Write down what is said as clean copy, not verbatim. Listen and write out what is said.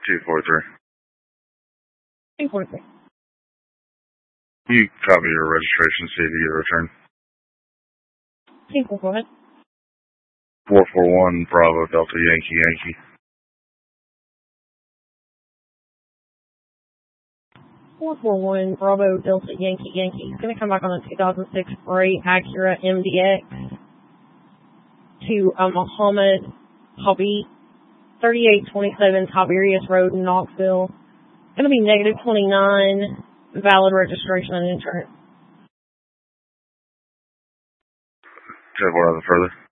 243. 243. You copy your registration, see if you get a return. 244, go ahead. 441 Bravo Delta Yankee Yankee. 441 Bravo Delta Yankee Yankee. It's going to come back on a 2006 Freight Acura MDX to Muhammad Hobby, 3827 Tiberius Road in Knoxville. Going to be negative 29, valid registration and insurance. Do you have one other further?